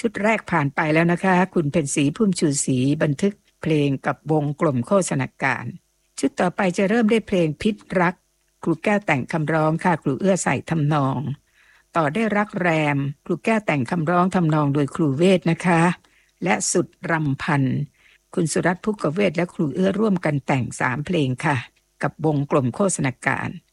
ชุดแรกผ่านไปแล้วนะคะคุณเพ็ญศรีพุ่มชูศรีบันทึกเพลงกับวงกลมโฆษณาการชุดต่อไปจะเริ่มด้วยเพลงพิษรักครูแก้วแต่งคำร้องค่ะครูเอื้อใส่ทำนองต่อได้รักแรมครูแก้วแต่งคำร้องทำนองโดยครูเวทนะคะและสุดรำพันคุณสุรัตน์ ภุกเวทและครูเอื้อร่วมกันแต่ง3เพลงค่ะกับวงกลมโฆษณาการ